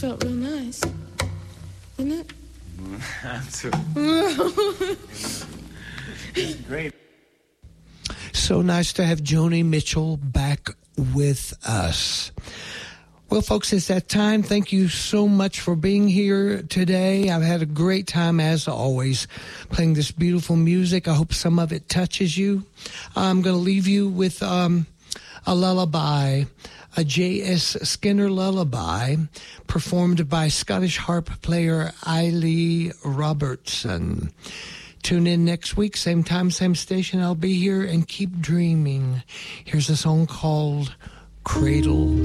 Felt real nice, didn't it? It's great. So nice to have Joni Mitchell back with us. Well, folks, it's that time. Thank you so much for being here today. I've had a great time, as always, playing this beautiful music. I hope some of it touches you. I'm going to leave you with a lullaby, a J.S. Skinner lullaby, performed by Scottish harp player Eilidh Robertson. Tune in next week, same time, same station. I'll be here, and keep dreaming. Here's a song called Cradle